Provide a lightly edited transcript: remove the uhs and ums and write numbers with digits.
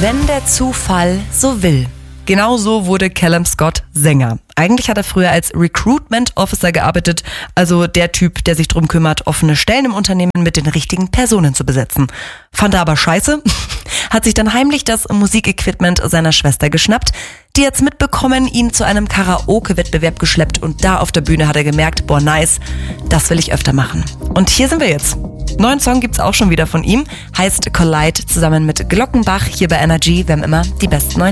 Wenn der Zufall so will. Genau so wurde Callum Scott Sänger. Eigentlich hat er früher als Recruitment Officer gearbeitet, also der Typ, der sich drum kümmert, offene Stellen im Unternehmen mit den richtigen Personen zu besetzen. Fand er aber scheiße, hat sich dann heimlich das Musikequipment seiner Schwester geschnappt, die hat's mitbekommen, ihn zu einem Karaoke-Wettbewerb geschleppt und da auf der Bühne hat er gemerkt, boah nice, das will ich öfter machen. Und hier sind wir jetzt. Neuen Song gibt's auch schon wieder von ihm, heißt Collide zusammen mit Glockenbach hier bei Energy. Wir haben immer die besten neuen